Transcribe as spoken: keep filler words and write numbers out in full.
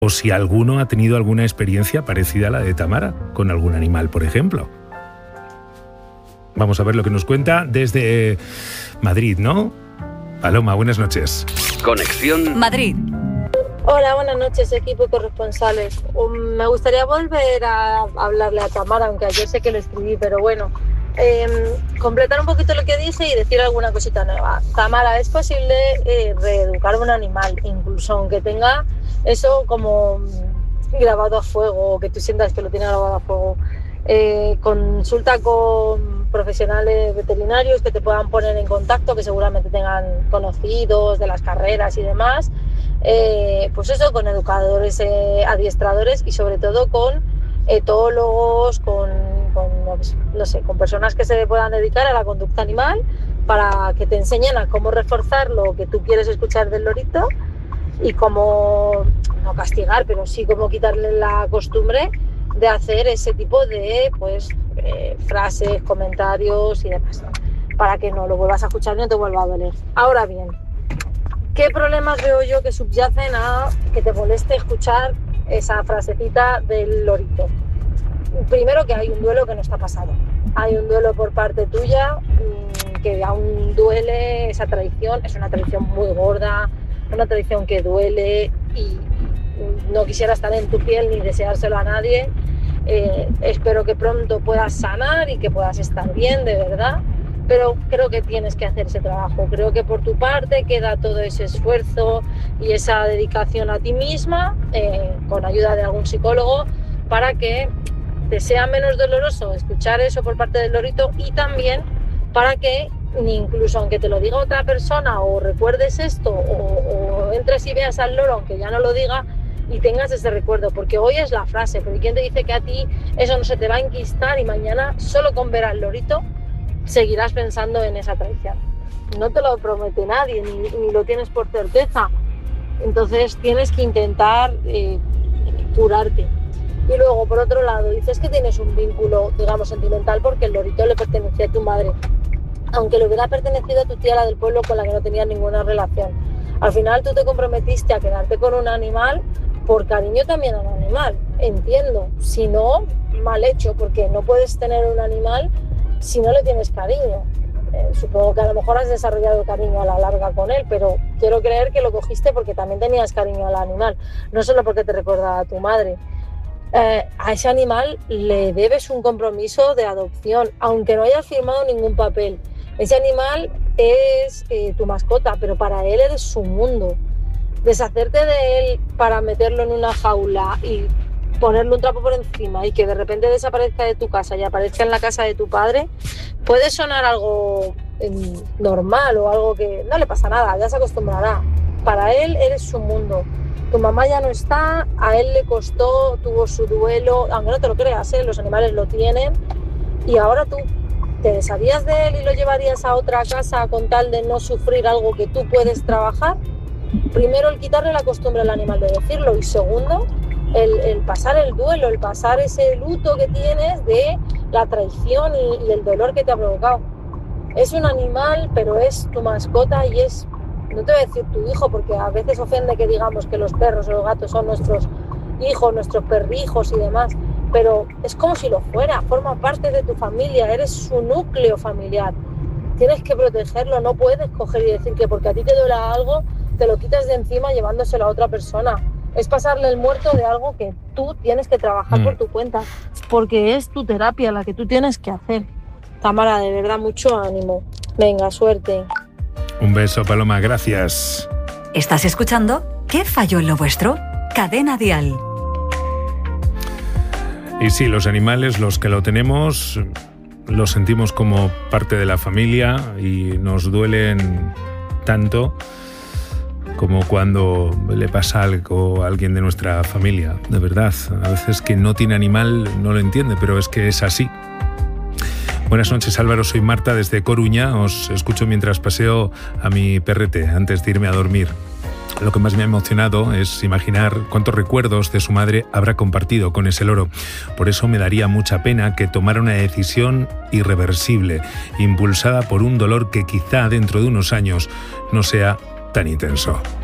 o si alguno ha tenido alguna experiencia parecida a la de Tamara, con algún animal, por ejemplo. Vamos a ver lo que nos cuenta desde Madrid, ¿no? Paloma, buenas noches. Conexión Madrid. Hola, buenas noches, equipo y corresponsales. Um, me gustaría volver a hablarle a Tamara, aunque ayer sé que lo escribí, pero bueno, eh, completar un poquito lo que dije y decir alguna cosita nueva. Tamara, es posible eh, reeducar a un animal, incluso aunque tenga eso como grabado a fuego, o que tú sientas que lo tiene grabado a fuego. Eh, consulta con profesionales veterinarios que te puedan poner en contacto, que seguramente tengan conocidos de las carreras y demás. Eh, pues eso, con educadores, eh, adiestradores y sobre todo con etólogos, con, con, no sé, con personas que se puedan dedicar a la conducta animal para que te enseñen a cómo reforzar lo que tú quieres escuchar del lorito y cómo, no castigar, pero sí cómo quitarle la costumbre de hacer ese tipo de pues, eh, frases, comentarios y demás, para que no lo vuelvas a escuchar y no te vuelva a doler. Ahora bien, ¿qué problemas veo yo que subyacen a que te moleste escuchar esa frasecita del lorito? Primero, que hay un duelo que no está pasado. Hay un duelo por parte tuya, que aún duele esa traición. Es una traición muy gorda, una traición que duele y no quisiera estar en tu piel ni deseárselo a nadie. Eh, espero que pronto puedas sanar y que puedas estar bien, de verdad. Pero creo que tienes que hacer ese trabajo. Creo que por tu parte queda todo ese esfuerzo y esa dedicación a ti misma, eh, con ayuda de algún psicólogo, para que te sea menos doloroso escuchar eso por parte del lorito y también para que, incluso aunque te lo diga otra persona o recuerdes esto o, o entres y veas al loro aunque ya no lo diga y tengas ese recuerdo, porque hoy es la frase, pero ¿quién te dice que a ti eso no se te va a enquistar y mañana solo con ver al lorito seguirás pensando en esa traición? No te lo promete nadie, ni, ni lo tienes por certeza. Entonces tienes que intentar eh, curarte. Y luego, por otro lado, dices que tienes un vínculo, digamos, sentimental porque el lorito le pertenecía a tu madre, aunque le hubiera pertenecido a tu tía, la del pueblo, con la que no tenías ninguna relación. Al final tú te comprometiste a quedarte con un animal por cariño también al animal, entiendo. Si no, mal hecho, porque no puedes tener un animal si no le tienes cariño. Eh, supongo que a lo mejor has desarrollado cariño a la larga con él, pero quiero creer que lo cogiste porque también tenías cariño al animal, no solo porque te recuerda a tu madre. Eh, a ese animal le debes un compromiso de adopción, aunque no hayas firmado ningún papel. Ese animal es eh, tu mascota, pero para él eres su mundo. Deshacerte de él para meterlo en una jaula y ponerle un trapo por encima y que de repente desaparezca de tu casa y aparezca en la casa de tu padre, puede sonar algo eh, normal o algo que no le pasa nada, ya se acostumbrará. Para él eres su mundo. Tu mamá ya no está, a él le costó, tuvo su duelo, aunque no te lo creas, ¿eh? Los animales lo tienen, y ahora tú te desharías de él y lo llevarías a otra casa con tal de no sufrir algo que tú puedes trabajar. Primero, el quitarle la costumbre al animal de decirlo, y segundo, el, el pasar el duelo, el pasar ese luto que tienes de la traición y, y el dolor que te ha provocado. Es un animal, pero es tu mascota y es, no te voy a decir tu hijo, porque a veces ofende que digamos que los perros o los gatos son nuestros hijos, nuestros perrijos y demás, pero es como si lo fuera, forma parte de tu familia, eres su núcleo familiar. Tienes que protegerlo, no puedes coger y decir que porque a ti te duela algo, te lo quitas de encima llevándoselo a otra persona. Es pasarle el muerto de algo que tú tienes que trabajar mm. por tu cuenta, porque es tu terapia la que tú tienes que hacer. Tamara, de verdad, mucho ánimo. Venga, suerte. Un beso, Paloma, gracias. ¿Estás escuchando? ¿Qué falló en lo vuestro? Cadena Dial. Y sí, los animales, los que lo tenemos, los sentimos como parte de la familia y nos duelen tanto como cuando le pasa algo a alguien de nuestra familia, de verdad. A veces quien no tiene animal no lo entiende, pero es que es así. Buenas noches, Álvaro, soy Marta desde Coruña. Os escucho mientras paseo a mi perrete antes de irme a dormir. Lo que más me ha emocionado es imaginar cuántos recuerdos de su madre habrá compartido con ese loro. Por eso me daría mucha pena que tomara una decisión irreversible, impulsada por un dolor que quizá dentro de unos años no sea tan intenso.